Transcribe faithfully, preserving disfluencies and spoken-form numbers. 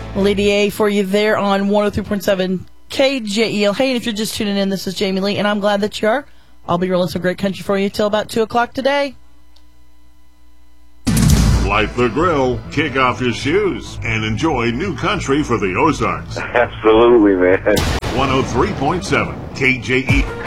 Lady A for you there on one oh three point seven K J E L. Hey, and if you're just tuning in, this is Jamie Lee, and I'm glad that you are. I'll be rolling some great country for you till about two o'clock today. Light the grill, kick off your shoes, and enjoy new country for the Ozarks. Absolutely, man. one oh three point seven K J E L.